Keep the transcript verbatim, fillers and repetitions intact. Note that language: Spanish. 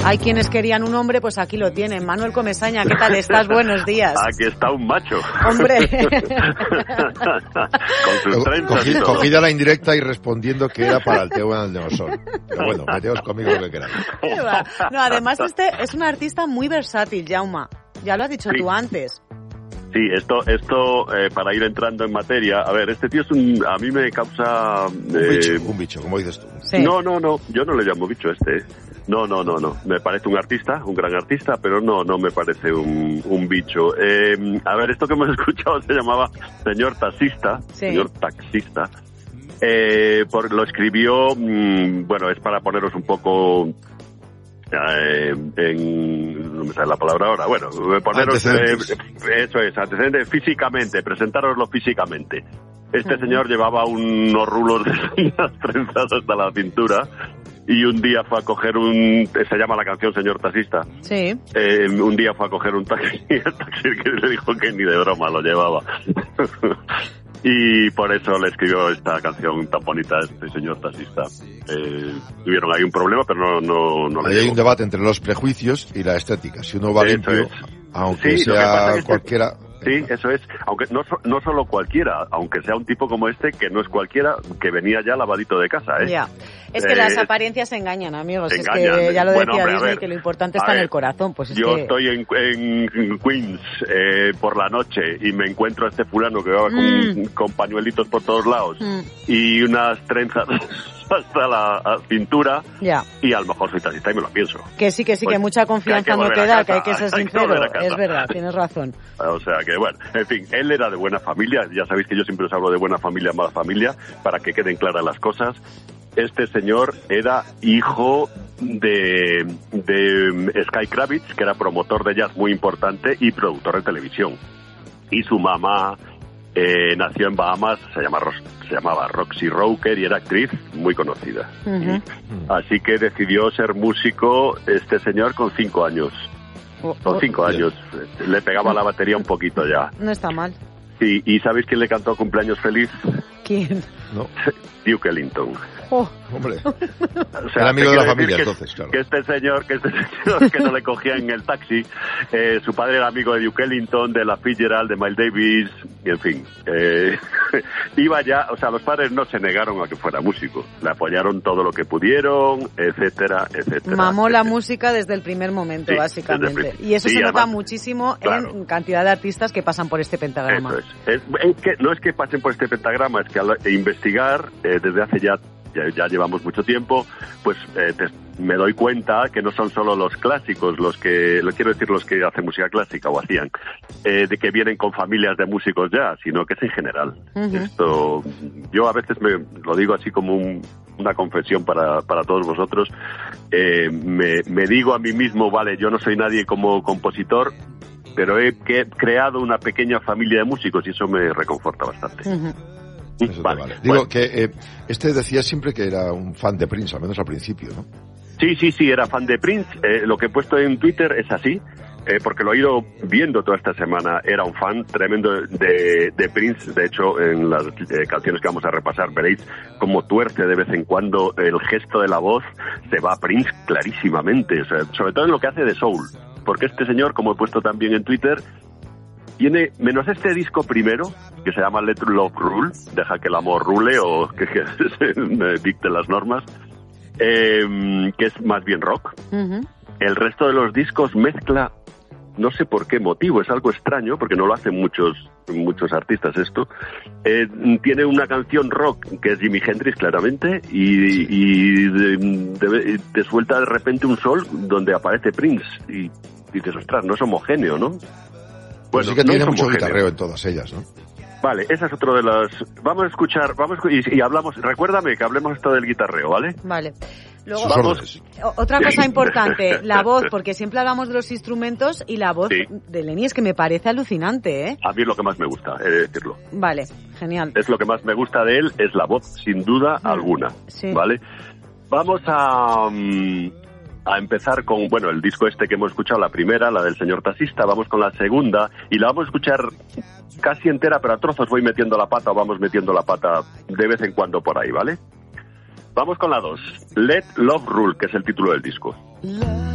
hay quienes querían un hombre, pues aquí lo tienen. Manuel Comesaña, ¿qué tal estás? Buenos días. Aquí está un macho. Hombre. Con sus treinta. Cogí, cogida la indirecta y respondiendo que era para el Teo en el Neosol. Pero bueno, meteos conmigo lo que queráis. No, además este es un artista muy versátil, Jaume. Ya lo has dicho sí. tú antes. Sí, esto, esto eh, para ir entrando en materia, a ver, este tío es un, a mí me causa... Eh, un bicho, un bicho, como dices tú. Sí. No, no, no, yo no le llamo bicho este. No, no, no, no. Me parece un artista, un gran artista, pero no, no me parece un, un bicho. Eh, a ver, esto que hemos escuchado se llamaba Señor Taxista, sí. Señor Taxista. Eh, por, lo escribió, mmm, bueno, es para poneros un poco... Eh, en no me sale la palabra ahora, bueno, poneros eh, eso es, antecedentes físicamente, presentároslo físicamente. Este uh-huh. señor llevaba unos rulos de unas trenzas hasta la cintura y un día fue a coger un, se llama la canción Señor Taxista. Sí. Eh, un día fue a coger un taxi y el taxi que le dijo que ni de broma lo llevaba. Y por eso le escribió esta canción tan bonita, este señor taxista. Eh, tuvieron ahí un problema, pero no, no, no le Ahí hay llegó. un debate entre los prejuicios y la estética. Si uno va Eso limpio, es. aunque Sí, sea es que cualquiera... Sí, eso es. Aunque no, no solo cualquiera, aunque sea un tipo como este, que no es cualquiera, que venía ya lavadito de casa, ¿eh? Ya. Es que eh, las apariencias engañan, amigos. engañan. Es que ya lo bueno, decía hombre, Disney, ver, que lo importante está ver, en el corazón. Pues es yo que... estoy en, en Queens eh, por la noche y me encuentro a este fulano que va mm. con, con pañuelitos por todos lados mm. y unas trenzas hasta la cintura, ya. Y a lo mejor soy taxista y me lo pienso. Que sí, que sí, pues, que mucha confianza que no te da, que hay que ser hay que sincero. Que es verdad, tienes razón. O sea que, bueno, en fin, él era de buena familia. Ya sabéis que yo siempre os hablo de buena familia, mala familia, para que queden claras las cosas. Este señor era hijo de, de Sky Kravitz, que era promotor de jazz muy importante y productor de televisión. Y su mamá eh, nació en Bahamas, se llama Ros- se llamaba Roxy Roker y era actriz muy conocida. Uh-huh. Así que decidió ser músico este señor con cinco años. Oh, Con oh. cinco años. Le pegaba la batería un poquito ya. No está mal. Sí, ¿y sabéis quién le cantó cumpleaños feliz? ¿Quién? No. Duke Ellington. Oh. Hombre, O sea, era amigo de la familia, que, entonces, claro. Que este señor, que este señor que no le cogía en el taxi, eh, su padre era amigo de Duke Ellington, de la Fitzgerald, de Miles Davis, y en fin. Eh, iba ya, o sea, los padres no se negaron a que fuera músico. Le apoyaron todo lo que pudieron, etcétera, etcétera. Mamó etcétera. la música desde el primer momento, Sí, básicamente. desde el Y eso sí, se nota además, muchísimo claro. en cantidad de artistas que pasan por este pentagrama. Eso es. Es, es que no es que pasen por este pentagrama, es que al investigar eh, desde hace ya, ya ya llevamos mucho tiempo, pues eh, te, me doy cuenta que no son solo los clásicos los que, lo quiero decir los que hacen música clásica o hacían, eh, de que vienen con familias de músicos ya, sino que es en general. Uh-huh. Esto, yo a veces me lo digo así como un, una confesión para, para todos vosotros, eh, me, me digo a mí mismo, vale, yo no soy nadie como compositor, pero he que, creado una pequeña familia de músicos y eso me reconforta bastante. Uh-huh. Eso vale. Vale. Digo bueno. que eh, este decía siempre que era un fan de Prince, al menos al principio, ¿no? Sí, sí, sí, era fan de Prince. Eh, lo que he puesto en Twitter es así, eh, porque lo he ido viendo toda esta semana. Era un fan tremendo de, de Prince. De hecho, en las eh, canciones que vamos a repasar veréis cómo tuerce de vez en cuando el gesto de la voz. Se va a Prince clarísimamente, o sea, sobre todo en lo que hace de soul. Porque este señor, como he puesto también en Twitter, tiene, menos este disco primero, que se llama Let Love Rule, deja que el amor rule o que, que se dicten las normas, eh, que es más bien rock. Uh-huh. El resto de los discos mezcla, no sé por qué motivo, es algo extraño, porque no lo hacen muchos muchos artistas esto, eh, tiene una canción rock, que es Jimi Hendrix claramente, y, y de, de, de suelta de repente un sol donde aparece Prince, y dices, ostras, no es homogéneo, ¿no? Bueno, sí que no tiene mucho homogéneo. Guitarreo en todas ellas, ¿no? Vale, esa es otra de las... Vamos a escuchar, vamos a... y, y hablamos, recuérdame que hablemos esto del guitarreo, ¿vale? Vale. Luego, vamos... otra cosa importante, la voz, porque siempre hablamos de los instrumentos y la voz sí. de Lenny es que me parece alucinante, ¿eh? A mí es lo que más me gusta, he de decirlo. Vale, genial. Es lo que más me gusta de él, es la voz, sin duda mm, alguna, sí. ¿Vale? Vamos a... Um, a empezar con, bueno, el disco este que hemos escuchado, la primera, la del señor taxista, vamos con la segunda, y la vamos a escuchar casi entera, pero a trozos voy metiendo la pata o vamos metiendo la pata de vez en cuando por ahí, ¿vale? Vamos con la dos, Let Love Rule, que es el título del disco. Love.